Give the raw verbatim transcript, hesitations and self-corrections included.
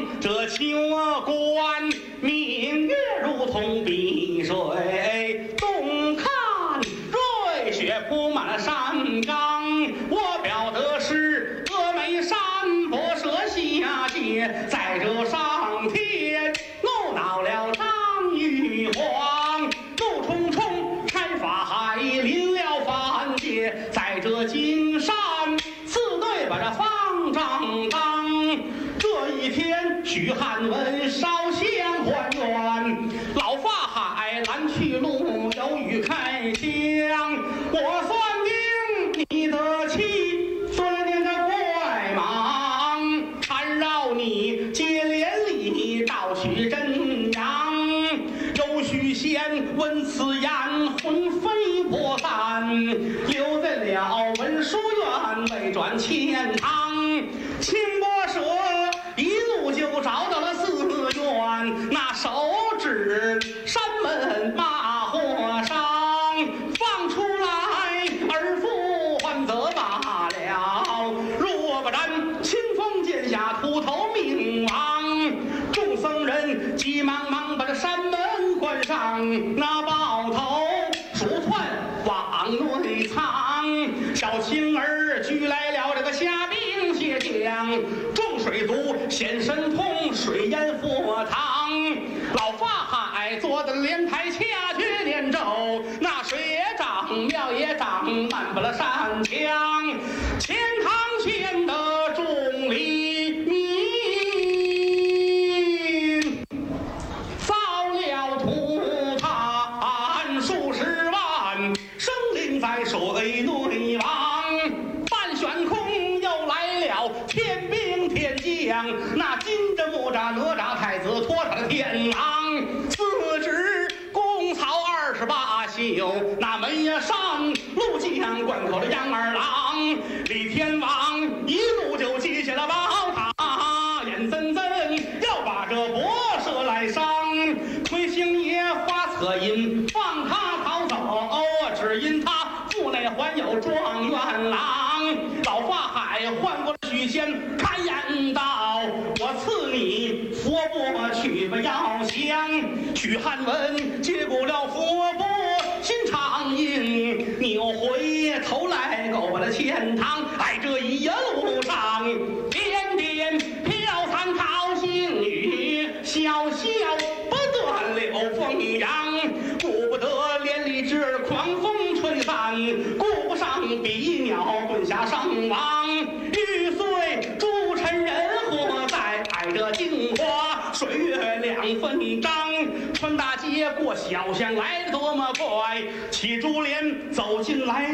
这秋关明月如同碧水，东看瑞雪铺满了山岗。我表的是峨眉山不舍下界，在这上天怒恼了张玉皇，怒冲冲开法海临了凡界，在这金山四对把这方丈当。这一天许汉文烧香还愿，老法海拦去路犹豫开枪。我算定你的气钻念着怪忙，缠绕你接连理盗取真阳。有许仙闻此言魂飞魄散，留在了文殊院未转钱塘。青波蛇一路就找到了寺院，那手指山门骂和尚，放出来而复还则罢了，若不然清风剑下秃头命亡。众僧人急忙忙把这山门关上，那抱头鼠窜往内藏。小青儿举来了这个虾兵蟹将，众水族显神通，水淹佛堂。老法海坐在莲台掐诀念咒，那水也涨，庙也涨，漫不了山墙。钱塘县的众黎民遭了涂炭数十万，生灵在水内亡。半悬空又来了天兵天将，那金吒木吒哪吒太子拖上了天狼。四指公曹二十八宿，那门呀上陆江关口的杨二郎。李天王一路就接下了宝塔，眼森森要把这博士来伤。魁星爷花策银放他逃走，只因他腹内还有状元郎。老法海换过了许仙开言道，我赐你佛钵去吧药香。许汉文接过了佛钵心肠硬，扭回头来够我的钱塘。哎，这一路上点点飘残桃杏雨，小笑不断柳风扬。顾不得连理枝狂风吹散，顾不上比鸟滚下伤亡。玉碎诸尘人活在爱着镜花，水月两分张。穿大街过小巷来得多么快，起珠帘走进来